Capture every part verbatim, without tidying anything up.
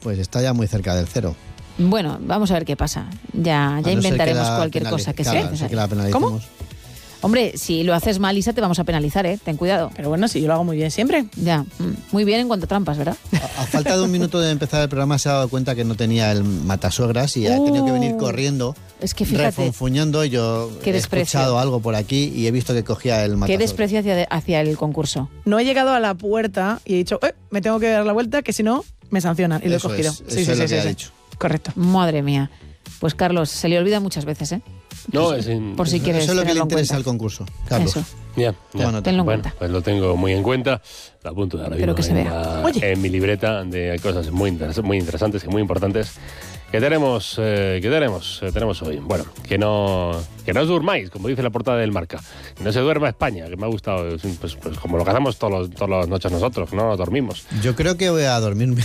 Pues está ya muy cerca del cero. Bueno, vamos a ver qué pasa. Ya, ya no inventaremos cualquier penaliz- cosa que claro, sea no sé necesaria. que la penalicemos. ¿Cómo? Hombre, si lo haces mal, Isa, te vamos a penalizar, ¿eh? Ten cuidado. Pero bueno, si yo lo hago muy bien siempre. Ya, mm, muy bien en cuanto a trampas, ¿verdad? A, a falta de un minuto de empezar el programa se ha dado cuenta que no tenía el matasuegras y ha tenido que venir corriendo, es que fíjate, refunfuñando. Yo qué he desprecio. escuchado algo por aquí y he visto que cogía el Qué matasuegras. desprecio hacia, hacia el concurso. No he llegado a la puerta y he dicho, eh, me tengo que dar la vuelta, que si no, me sancionan. Y lo he Eso cogido. es, sí, eso sí, es sí, lo sí, que ha sí. dicho. Correcto. Madre mía. Pues Carlos, se le olvida muchas veces, ¿eh? No, es in... Por si quieres Eso es lo que le tenerlo en interesa cuenta. al concurso, Carlos. Eso. Ya, ya. Bueno, tenlo en bueno, cuenta. pues lo tengo muy en cuenta. Lo apunto ahora Espero mismo que se en, vea. la- Oye. en mi libreta de cosas muy, interes- muy interesantes y muy importantes que tenemos, eh, que tenemos, eh, tenemos hoy. Bueno, que no, que no os durmáis, como dice la portada del Marca. Que no se duerma España, que me ha gustado, pues, pues como lo que hacemos todos los, todas las noches nosotros, que no nos dormimos. Yo creo que voy a dormirme.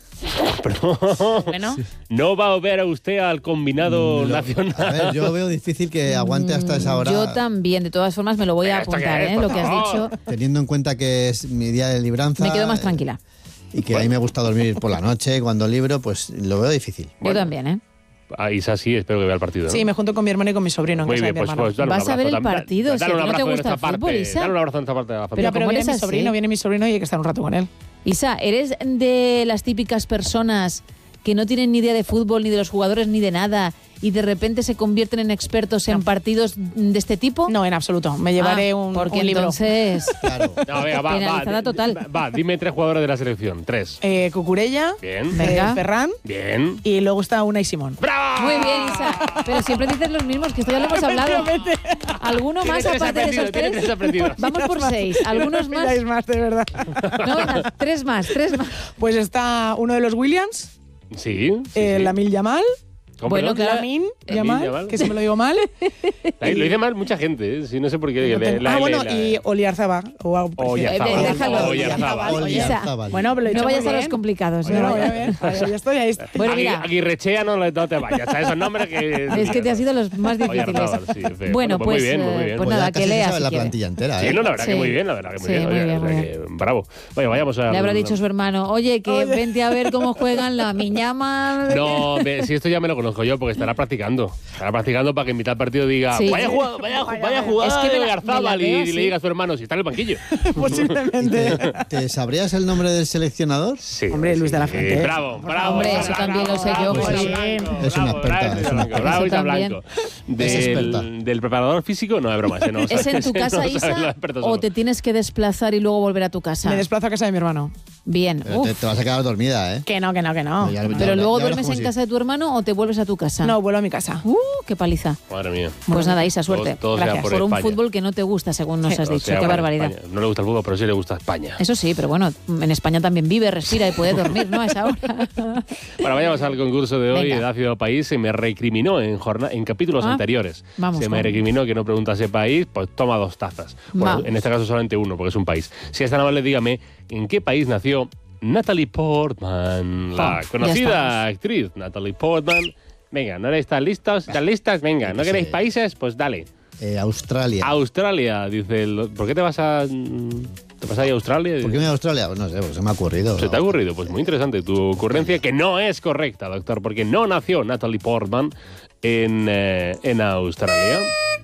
Pero Bueno, no va a ver a usted al combinado Lo- nacional. A ver, yo veo difícil que aguante hasta esa hora. Yo también, de todas formas, me lo voy a ¿Esto qué apuntar, es, ¿eh? por Lo que has favor? dicho. Teniendo en cuenta que es mi día de libranza. Me quedo más eh, tranquila. Y que a mí me gusta dormir por la noche, cuando libro, pues lo veo difícil. Yo también, ¿eh? Ah, Isa sí, espero que vea el partido, ¿no? sí, me junto con mi hermano y con mi sobrino en Muy casa bien, de mi pues, hermano. pues dale un Vas a ver abrazo el tam- partido, dale si un a ti no te abrazo de gusta el nuestra fútbol, parte, Isa. Dale un abrazo de nuestra parte de la Pero, familia. pero ¿cómo viene eres mi así? sobrino, viene mi sobrino y hay que estar un rato con él. Isa, ¿eres de las típicas personas que no tienen ni idea de fútbol, ni de los jugadores, ni de nada, y de repente se convierten en expertos en partidos de este tipo? No, en absoluto. Me llevaré Ah, un, porque un libro. entonces Claro. No, venga, va, va, penalizada di- total. Va, va, dime tres jugadores de la selección. Tres. Eh, Cucurella, Bien. eh, Venga. Ferran Bien. y luego está Unai Simón. ¡Bravo! Muy bien, Isa. Pero siempre dices los mismos, que esto ya lo hemos hablado. ¿Alguno Tiene más tres aparte de aprendidos, esos tiene tres? tres aprendidos. Vamos por seis. ¿Algunos No más? pidáis más, de verdad. No, venga, tres más, tres más. Pues está uno de los Williams, Sí. sí, eh, sí. Lamine Yamal, ¿Cómo, Bueno, perdón? claro. Lamin Yamal. Yamal, que si me lo digo mal. Ahí lo dice mal mucha gente, ¿eh? Sí, no sé por qué. No le- tengo- la ah, L, bueno, la- y Oliarzabal. O algo Oh, parecido. ya Eh, estaba. déjalo. Oh, ya estaba. Oliarzábal. Bueno, pero lo he No dicho vayas muy a los bien. complicados. Bueno, no. voy a ver. Ahí ahí estoy, ahí estoy. Bueno, Agui- mira. Aguirrechea no, le- no te vayas. A esos nombres que. Es que te has ido los más difíciles. Oyarzábal, sí, feo. Bueno, muy pues, bien, eh, muy bien. pues Pues nada, ya que casi se lea sabe si la quiere. plantilla entera, Sí, ¿eh? no, la verdad Sí. que muy bien, la verdad que muy Sí, bien. muy Oye, bien, la verdad muy que- bravo. Oye, vayamos a. Le habrá dicho su hermano, oye, que vente a ver cómo juegan la Miñama. No, me- si esto ya me lo conozco yo, porque estará practicando. Estará practicando para que en mitad del partido diga, Sí. vaya jugada, vaya, ju- vaya jugada Es que me la- de Garzábal, me la veo y, y así. le diga a su hermano, si está en el banquillo. Posiblemente. ¿Te, te sabrías el nombre del seleccionador? Sí, Hombre, Luis sí, de la sí. Fuente. Bravo, bravo. Hombre, bravo, eso también lo sé yo, bravo, Jolín. Isa Blanco, Es una bravo, experta, bravo, es Isa una Blanco, experta. bravo, Eso Isa también. Blanco. Es experta. Del, del preparador físico, no es broma. ese no ¿Es sabe- en tu ese casa, no sabe Isa? los expertos ¿O solo. te tienes que desplazar y luego volver a tu casa? Me desplazo a casa de mi hermano. Bien. Pero te, Uf. te vas a quedar dormida, ¿eh? Que no, que no, que no. Ya- ya- Pero ya- luego ya verás duermes cómo en sí. casa de tu hermano o te vuelves a tu casa. No, vuelvo a mi casa. Uh, qué paliza. Madre mía. Pues nada, Isa, suerte. Todo- todo sea Gracias. por Por un España. fútbol que no te gusta, según nos Sí. has O dicho. sea, Qué bueno, barbaridad. España. No le gusta el fútbol, pero sí le gusta España. Eso sí, pero bueno, en España también vive, respira y puede dormir, ¿no? A esa hora. Bueno, vayamos al concurso de hoy. Venga. Edacio País se me recriminó en, jorna- en capítulos Ah, anteriores. vamos, se me vamos. recriminó que no preguntase país, pues toma dos tazas. Bueno, Vamos. en este caso solamente uno, porque es un país. Si es tan amable, dígame, ¿en qué país nació Natalie Portman? La Oh, ya conocida estamos. actriz Natalie Portman. Venga, ¿no estáis listos? ¿Están listas? Venga, ¿no Sí. queréis países? Pues dale. Eh, Australia. Australia, dice el... ¿Por qué te vas a... ¿Te vas a ir a Australia? ¿Por qué me voy a Australia? Pues no sé, pues se me ha ocurrido. ¿Se te ha ocurrido? Pues muy interesante tu ocurrencia, que no es correcta, doctor, porque no nació Natalie Portman en, eh, en Australia.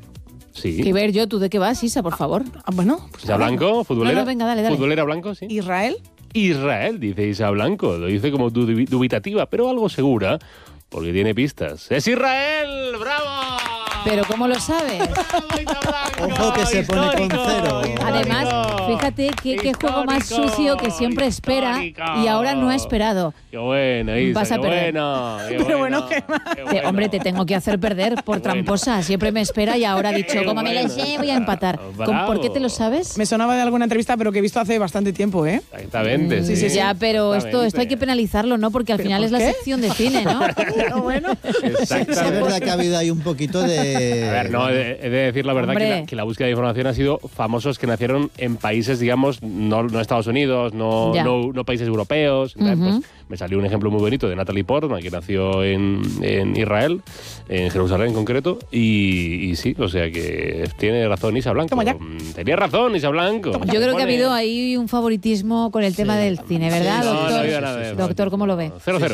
Sí. Que ver yo, ¿tú de qué vas, Isa, por favor? Ah, bueno, pues Isa Blanco, futbolera. No, no, venga, dale, dale. Futbolera Blanco, sí. Israel. Israel, dice Isa Blanco. Lo dice como dubi- dubitativa, pero algo segura, porque tiene pistas. ¡Es Israel! ¡Bravo! Pero ¿cómo lo sabes? ¡Bravo, Isa Blanco! Ojo que se pone con Histórico, cero. Además, histórico. fíjate qué, qué juego más Histórico, sucio que siempre espera histórico. y ahora no ha esperado. ¡Qué bueno, Isa! Vas a qué perder. bueno, qué Pero bueno, bueno, ¿qué más? qué Te- bueno. hombre, te tengo que hacer perder por Qué bueno. tramposa. Siempre me espera y ahora ha dicho, Qué como me la bueno. sé, voy a empatar. Bravo. ¿Con- ¿Por qué te lo sabes? Me sonaba de alguna entrevista, pero que he visto hace bastante tiempo, ¿eh? Exactamente, Sí, sí, sí. Ya, pero esto, esto hay que penalizarlo, ¿no? Porque al ¿Pero final por es la qué? sección de cine, ¿no? Pero bueno. Es verdad que ha habido ahí un poquito de... A ver, no, he de, he de decir la verdad que Hombre. la, que la búsqueda de información ha sido famosos que nacieron en países, digamos, no, no Estados Unidos, no, Ya. no, no países europeos. Entonces, Ujú. pues, me salió un ejemplo muy bonito de Natalie Portman, que nació en, en Israel, en Jerusalén en concreto, y, y sí, o sea que tiene razón Isa Blanco. Toma ya. Mm, Tenía razón Isa Blanco. Yo creo que ha Pone- habido ahí un favoritismo con el tema del cine, ¿verdad, Sí, No, no ha doctor? habido nada de eso. Doctor, ¿cómo lo ve? Cero, cero.